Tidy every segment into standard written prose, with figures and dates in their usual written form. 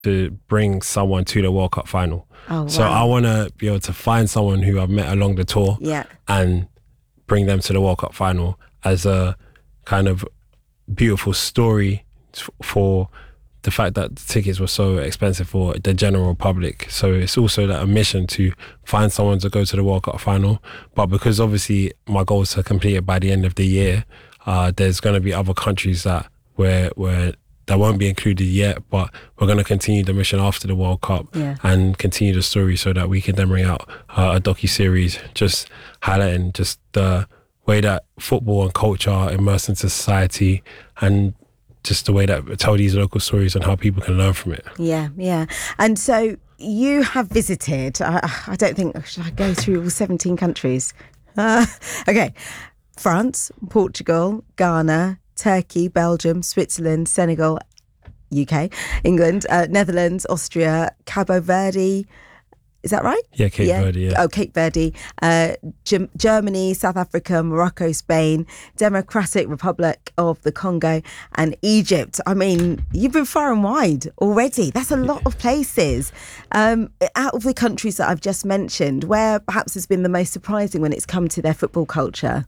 to bring someone to the World Cup final. Oh, wow. So I want to be able to find someone who I've met along the tour and bring them to the World Cup final as a kind of beautiful story for the fact that the tickets were so expensive for the general public. So it's also like a mission to find someone to go to the World Cup final. But because obviously my goal is to complete it by the end of the year, there's going to be other countries that where that won't be included yet, but we're going to continue the mission after the World Cup and continue the story so that we can then bring out a docu-series just highlighting just the way that football and culture are immersed into society and just the way that tell these local stories and how people can learn from it. Yeah. And so you have visited, I don't think, should I go through all 17 countries? Okay. France, Portugal, Ghana, Turkey, Belgium, Switzerland, Senegal, UK, England, Netherlands, Austria, Cabo Verde. Is that right? Yeah, Cape Verde, yeah. Oh, Cape Verde. Germany, South Africa, Morocco, Spain, Democratic Republic of the Congo, and Egypt. I mean, you've been far and wide already. That's a lot of places. Out of the countries that I've just mentioned, where perhaps has been the most surprising when it's come to their football culture?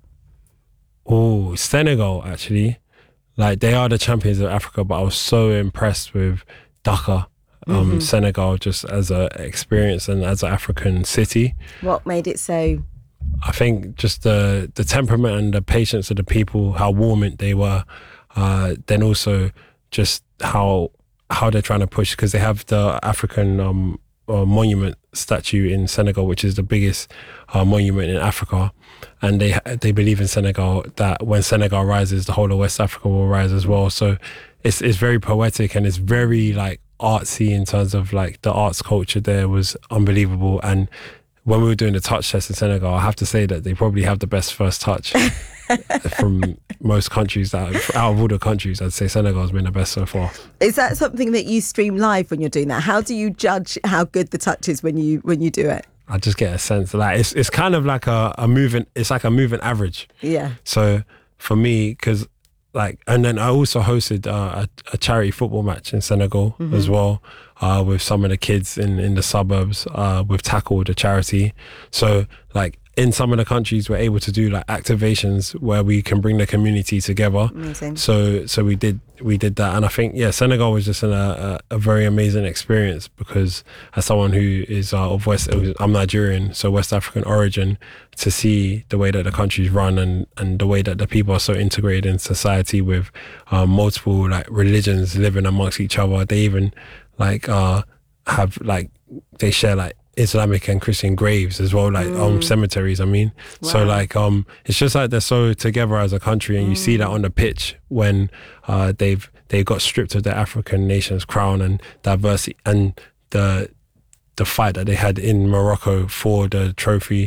Oh, Senegal, actually. Like, they are the champions of Africa, but I was so impressed with Dakar. Senegal, just as a experience and as an African city. What made it so? I think just the temperament and the patience of the people, how warm they were. Then also just how they're trying to push, because they have the African monument statue in Senegal, which is the biggest monument in Africa. And they believe in Senegal that when Senegal rises, the whole of West Africa will rise as well. So it's very poetic and it's very like artsy in terms of like the arts culture there was unbelievable. And when we were doing the touch test in Senegal, I have to say that they probably have the best first touch from most countries. Out of all the countries, I'd say Senegal's been the best so far. Is that something that you stream live when you're doing that? How do you judge how good the touch is when you do it? I just get a sense like it's kind of like a moving. It's like a moving average. Yeah. So for me, because like, and then I also hosted a charity football match in Senegal as well, with some of the kids in the suburbs, with Tackle, the charity. So like in some of the countries, we're able to do like activations where we can bring the community together. Amazing. So we did that, and I think Senegal was just a very amazing experience, because as someone who is of I'm Nigerian, so West African origin, to see the way that the country's run and the way that the people are so integrated in society with multiple like religions living amongst each other. They even like have like they share like Islamic and Christian graves as well, like cemeteries. I mean, so like it's just like they're so together as a country, and you see that on the pitch when they got stripped of their African nation's crown and diversity, and the fight that they had in Morocco for the trophy.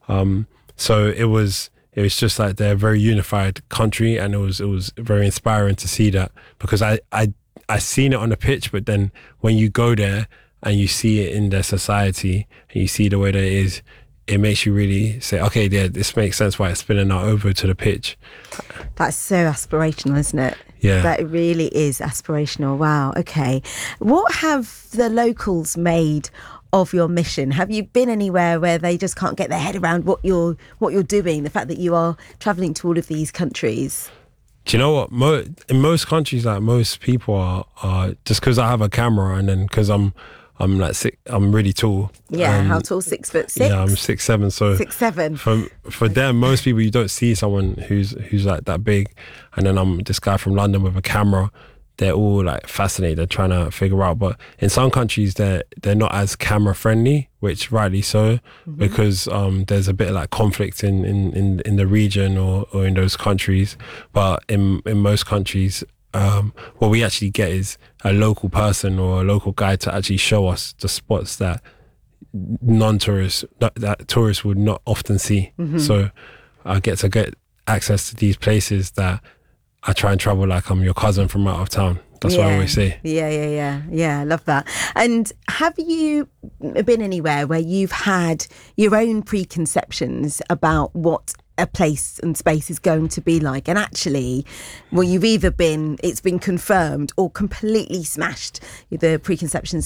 So it was just like they're a very unified country, and it was very inspiring to see that, because I seen it on the pitch, but then when you go there and you see it in their society and you see the way that it is, it makes you really say, okay, yeah, this makes sense why it's spilling out over to the pitch. That's so aspirational, isn't it? Yeah. That really is aspirational. Wow. Okay. What have the locals made of your mission? Have you been anywhere where they just can't get their head around what you're doing, the fact that you are travelling to all of these countries? Do you know what? In most countries, like most people are just because I have a camera, and then because I'm like I'm really tall. Yeah, how tall? 6'6"? Yeah, I'm 6'7". So 6'7". For them, most people, you don't see someone who's like that big, and then I'm this guy from London with a camera. They're all like fascinated. They're trying to figure out, but in some countries they're not as camera friendly, which rightly so, because there's a bit of like conflict in the region or in those countries. But in most countries, what we actually get is a local person or a local guide to actually show us the spots that non-tourists, that tourists would not often see. So I get access to these places that I try and travel like I'm your cousin from out of town. That's what I always say. Yeah, I love that. And have you been anywhere where you've had your own preconceptions about what a place and space is going to be like. And actually, well, it's been confirmed or completely smashed the preconceptions